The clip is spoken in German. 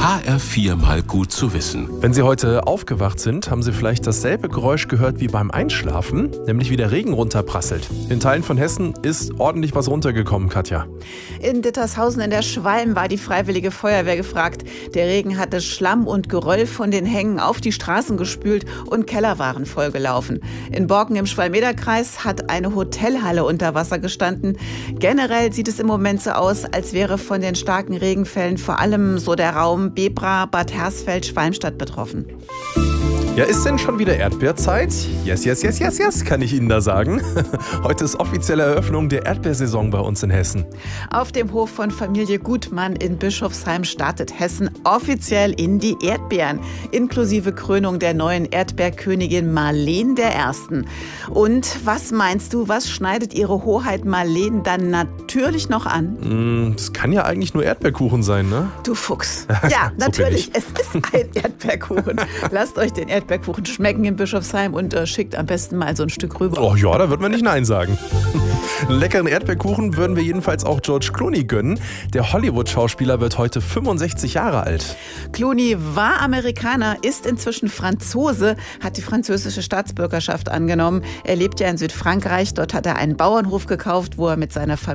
HR4 mal gut zu wissen. Wenn Sie heute aufgewacht sind, haben Sie vielleicht dasselbe Geräusch gehört wie beim Einschlafen, nämlich wie der Regen runterprasselt. In Teilen von Hessen ist ordentlich was runtergekommen, Katja. In Dittershausen in der Schwalm war die Freiwillige Feuerwehr gefragt. Der Regen hatte Schlamm und Geröll von den Hängen auf die Straßen gespült und Keller waren vollgelaufen. In Borken im Schwalm-Eder-Kreis hat eine Hotelhalle unter Wasser gestanden. Generell sieht es im Moment so aus, als wäre von den starken Regenfällen vor allem so der Raum Bebra, Bad Hersfeld, Schwalmstadt betroffen. Ja, ist denn schon wieder Erdbeerzeit? Yes, kann ich Ihnen da sagen. Heute ist offizielle Eröffnung der Erdbeersaison bei uns in Hessen. Auf dem Hof von Familie Gutmann in Bischofsheim startet Hessen offiziell in die Erdbeeren, inklusive Krönung der neuen Erdbeerkönigin Marleen I. Und was meinst du, was schneidet ihre Hoheit Marleen dann natürlich noch an? Das kann ja eigentlich nur Erdbeerkuchen sein, ne? Du Fuchs. Ja, So natürlich, es ist ein Erdbeerkuchen. Lasst euch den Erdbeerkuchen schmecken in Bischofsheim und schickt am besten mal so ein Stück rüber. Oh ja, da wird man nicht Nein sagen. Einen leckeren Erdbeerkuchen würden wir jedenfalls auch George Clooney gönnen. Der Hollywood-Schauspieler wird heute 65 Jahre alt. Clooney war Amerikaner, ist inzwischen Franzose, hat die französische Staatsbürgerschaft angenommen. Er lebt ja in Südfrankreich. Dort hat er einen Bauernhof gekauft, wo er mit seiner Familie